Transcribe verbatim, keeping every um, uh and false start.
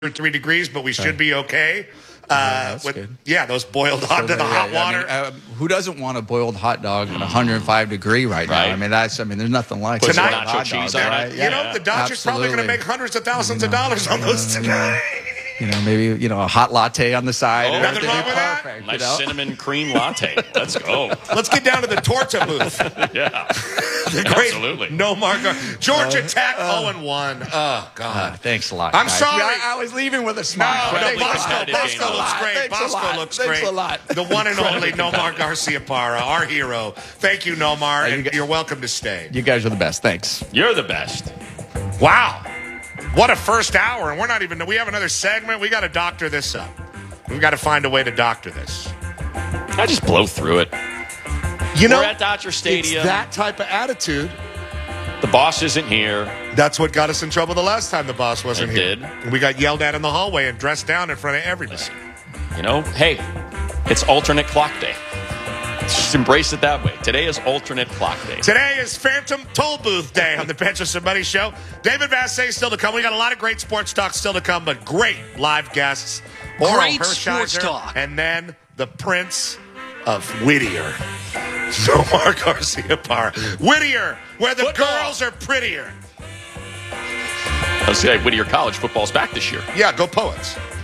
three degrees, but we should Right. be okay. Yeah, Uh, that's with, good. yeah, those boiled So onto the there- hot yeah, I water. mean, uh, who doesn't want a boiled hot dog at one hundred five degree right, Right. now? I mean, that's. I mean, there's nothing like Put a some boiled nacho hot cheese dog, on it. right? you Yeah. know, the Dodgers probably going to Absolutely. make hundreds of thousands You of know, dollars on those you know, tonight. You know, maybe you know a hot latte on the side. Oh, or nothing anything. wrong with that. Perfect, Nice you know? cinnamon cream latte. Let's go. Let's get down to the torta booth. Yeah. The great Absolutely. No Marco. Georgia Tech oh and one. Oh, God. Uh, thanks a lot. I'm guys. sorry. Yeah, I, I was leaving with a No, smile. no, Incredibly Bosco, competitive Bosco game. looks great. Thanks a Bosco lot. looks Thanks great. a lot. The one and only Nomar Garcia Parra, our hero. Thank you, Nomar, you and gu- you're welcome to stay. You guys are the best. Thanks. You're the best. Wow. What a first hour. And we're not even, we have another segment. We got to doctor this up. We've got to find a way to doctor this. I just blow through it. You know, We're at Dodger Stadium. it's that type of attitude. The boss isn't here. That's what got us in trouble the last time the boss wasn't It here. did. We got yelled at in the hallway and dressed down in front of everybody. Listen, you know, hey, it's alternate clock day. Just embrace it that way. Today is alternate clock day. Today is Phantom Toll Booth Day on the Bench with Somebody show. David Vassay still to come. We got a lot of great sports talk still to come, but great live guests. Oral Great sports Hershiser, talk. And then the Prince of Whittier. Nomar Garcia Parra. Whittier, where the Football. girls are prettier. Let's say Whittier College football's back this year. Yeah, go Poets.